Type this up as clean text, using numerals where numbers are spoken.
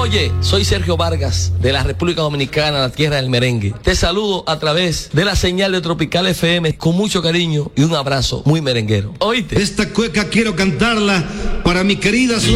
Oye, soy Sergio Vargas, de la República Dominicana, la tierra del merengue. Te saludo a través de la señal de Tropical FM con mucho cariño y un abrazo muy merenguero. ¿Oíste? Esta cueca quiero cantarla para mi querida